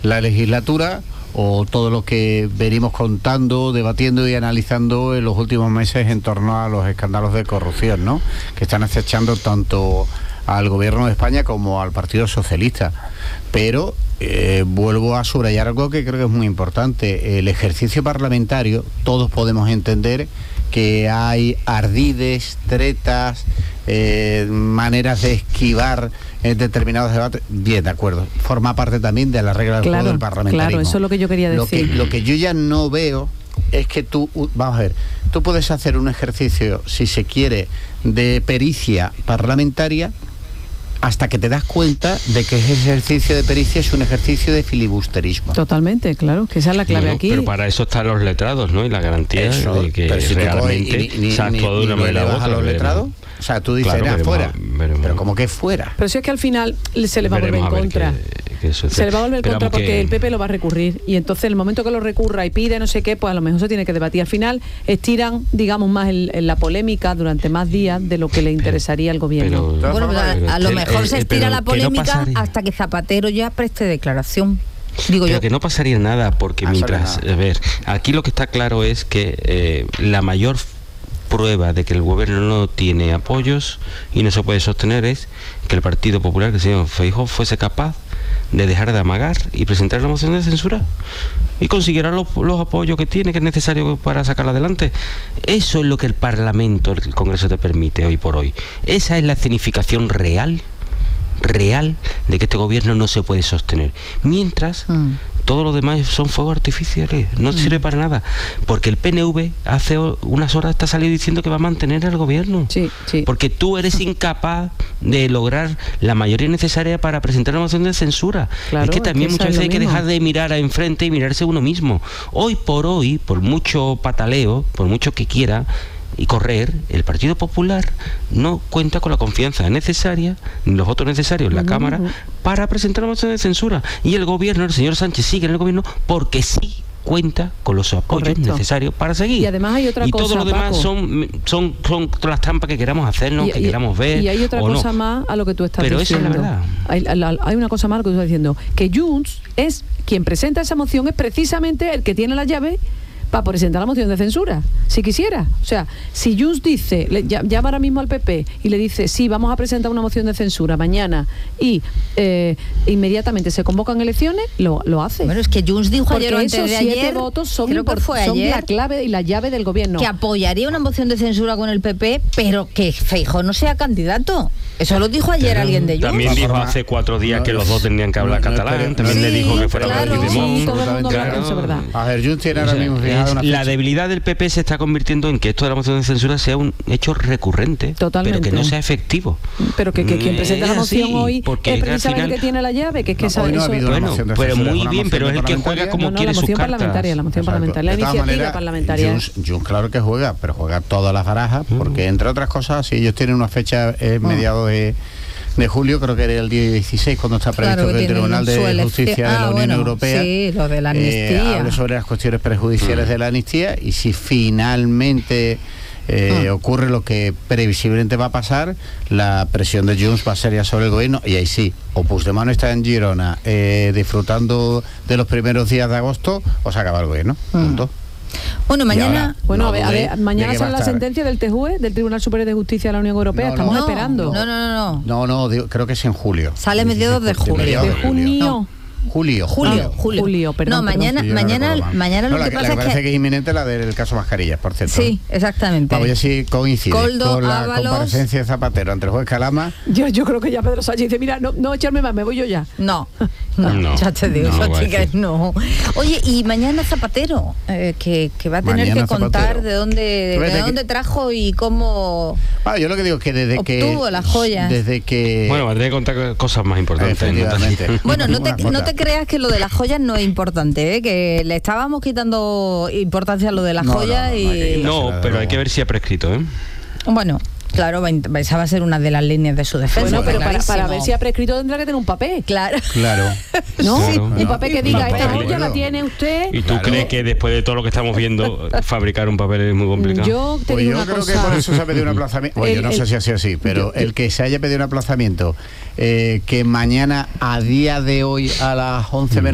la legislatura o todo lo que venimos contando, debatiendo y analizando en los últimos meses en torno a los escándalos de corrupción, ¿no?, que están acechando tanto al gobierno de España como al Partido Socialista. Pero vuelvo a subrayar algo que creo que es muy importante. El ejercicio parlamentario, todos podemos entender que hay ardides, tretas, maneras de esquivar determinados debates. Bien, de acuerdo. Forma parte también de la regla del juego del parlamentarismo. Claro, eso es lo que yo quería decir. Lo que yo ya no veo es que vamos a ver, tú puedes hacer un ejercicio, si se quiere, de pericia parlamentaria, hasta que te das cuenta de que ese ejercicio de pericia es un ejercicio de filibusterismo. Totalmente, claro, que esa es la clave aquí. Pero para eso están los letrados, ¿no? Y la garantía de que si realmente se ha actuado de una manera u otra. ¿A los letrados? O sea, tú dices, claro, fuera. Pero ¿cómo que fuera? Pero si es que al final se le va a volver en contra. Se le va a volver en contra porque el PP lo va a recurrir. Y entonces, en el momento que lo recurra y pide no sé qué, pues a lo mejor se tiene que debatir. Al final, estiran, digamos, más la polémica durante más días de lo que le interesaría al gobierno. Bueno, a lo mejor se estira la polémica hasta que Zapatero ya preste declaración. Digo pero yo. Que no pasaría nada, porque mientras... A ver, aquí lo que está claro es que la mayor prueba de que el gobierno no tiene apoyos y no se puede sostener es que el Partido Popular, que el señor Feijóo, fuese capaz de dejar de amagar y presentar la moción de censura y consiguiera los apoyos que tiene, que es necesario para sacarla adelante. Eso es lo que el Parlamento, el Congreso te permite hoy por hoy. Esa es la escenificación real de que este gobierno no se puede sostener. Mientras todo lo demás son fuegos artificiales, no sirve para nada, porque el PNV hace unas horas está saliendo diciendo que va a mantener al gobierno, porque tú eres incapaz de lograr la mayoría necesaria para presentar una moción de censura. Claro, es que también muchas veces hay que dejar de mirar a enfrente y mirarse uno mismo. Hoy, por mucho pataleo, por mucho que quiera y correr, el Partido Popular no cuenta con la confianza necesaria, ni los votos necesarios en la Cámara, para presentar una moción de censura. Y el gobierno, el señor Sánchez, sigue en el gobierno porque sí cuenta con los apoyos necesarios para seguir. Y además hay otra cosa, todo lo demás, Paco, son todas las trampas que queramos hacernos, que queramos ver. Y hay otra cosa más a lo que tú estás diciendo. Pero esa es la verdad. Hay una cosa más a lo que tú estás diciendo, que Junts es quien presenta esa moción, es precisamente el que tiene la llave para presentar la moción de censura, si quisiera. O sea, si Junts dice, llama ahora mismo al PP y le dice, sí, vamos a presentar una moción de censura mañana y inmediatamente se convocan elecciones, lo hace. Bueno, es que Junts dijo porque ayer o antes de ayer, 7 votos son ayer, la clave y la llave del gobierno. Que apoyaría una moción de censura con el PP, pero que Feijóo no sea candidato. Eso lo dijo ayer alguien de Junts. También dijo hace 4 días que los dos tenían que hablar catalán. También le dijo que fuera claro, verdad. A ver, Junts tiene ahora mismo la debilidad del PP se está convirtiendo en que esto de la moción de censura sea un hecho recurrente. Totalmente. Pero que no sea efectivo. Pero que quien presenta la moción hoy es precisamente el que tiene la llave, que es que sabe eso. Pero muy bien, pero es el que juega como quiere sus cartas. La moción parlamentaria, la iniciativa parlamentaria. Junts claro que juega, pero juega todas las barajas, porque entre otras cosas, si ellos tienen una fecha mediados de julio, creo que era el día 16 cuando está previsto que el Tribunal de Justicia de la Unión Europea lo de la amnistía, hable sobre las cuestiones prejudiciales de la amnistía, y si finalmente ocurre lo que previsiblemente va a pasar, la presión de Junts va a ser ya sobre el gobierno, y ahí sí, o Puigdemont está en Girona disfrutando de los primeros días de agosto, o se acaba el gobierno. Punto. Bueno, mañana... mañana sale la sentencia del TJUE, del Tribunal Superior de Justicia de la Unión Europea. Estamos esperando. No, creo que es en julio. Sale a mediados de julio. De junio. Julio, perdón. Mañana lo que pasa es que es inminente la del caso Mascarillas, por cierto. Sí, exactamente. Vamos a ver si coincide Coldo, con la Ábalos, comparecencia de Zapatero ante el juez Calama. Yo creo que ya Pedro Sánchez dice, mira, no echarme más, me voy yo ya. No, ya te digo, chicas, no. Oye, y mañana Zapatero, que va a tener que contar de dónde trajo y cómo yo lo que digo es que desde obtuvo las joyas. Bueno, va a tener que contar cosas más importantes. Bueno, no te creas que lo de las joyas no es importante, que le estábamos quitando importancia a lo de las joyas pero hay que ver si ha prescrito, Bueno, claro, esa va a ser una de las líneas de su defensa. Bueno, pero para ver si ha prescrito tendrá que tener un papel. Claro. ¿No? Sí. Un papel que diga, esta joya la tiene usted. ¿Y tú crees que después de todo lo que estamos viendo, fabricar un papel es muy complicado? Yo te digo una creo cosa. que por eso se ha pedido un aplazamiento. Yo no sé si ha sido así, pero el que se haya pedido un aplazamiento, que mañana, a día de hoy, a las 11 menos